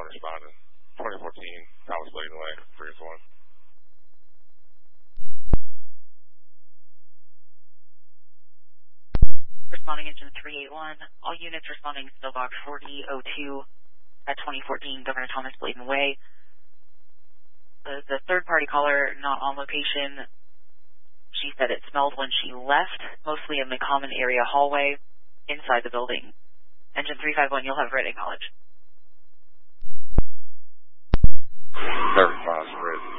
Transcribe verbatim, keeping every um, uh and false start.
one responding. twenty fourteen, Thomas Bladen Way, three is one. Responding engine three eight one, all units responding to box forty oh two at twenty fourteen Governor Thomas Bladen Way. The, the third party caller not on location. She said it smelled when she left, mostly in the common area hallway inside the building. Engine three five one, you'll have red acknowledge. Third response, red.